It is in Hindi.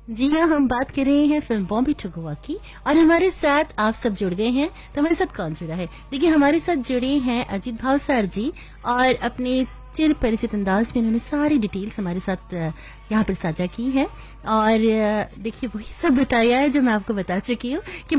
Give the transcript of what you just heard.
जी हाँ, हम बात कर रहे हैं फिल्म बॉम्बे टू गोवा की और हमारे साथ आप सब जुड़ गए हैं। तो हमारे साथ कौन जुड़ा है? देखिए, हमारे साथ जुड़े हैं अजीत भावसार जी और अपने चिर परिचित अंदाज में उन्होंने सारी डिटेल्स हमारे साथ यहाँ पर साझा की है और देखिए वही सब बताया है जो मैं आपको बता चुकी हूँ कि